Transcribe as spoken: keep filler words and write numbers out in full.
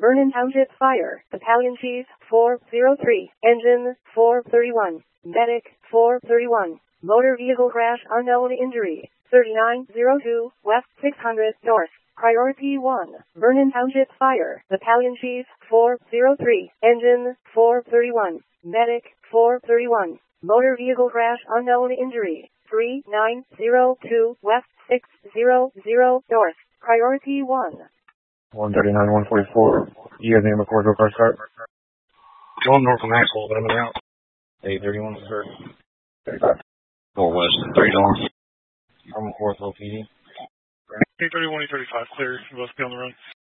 Vernon Township Fire, Battalion Chief, four zero three, Engine, four thirty-one, Medic, four thirty-one, Motor Vehicle Crash Unknown Injury, thirty-nine oh two, West six hundred, North. Priority one, Vernon Township Fire, Battalion Chief, four zero three, Engine, four thirty-one, Medic, four thirty-one, Motor Vehicle Crash Unknown Injury, three nine oh two, West six hundred, North. Priority one. one thirty-nine, one forty-four. You have name of corridor car start? Going north of Maxwell, but I'm in out. eight thirty-one is hurt. thirty-five. Northwest, three north. From fourth O P D. eight thirty-one, eight thirty-five, clear. Both be on the run.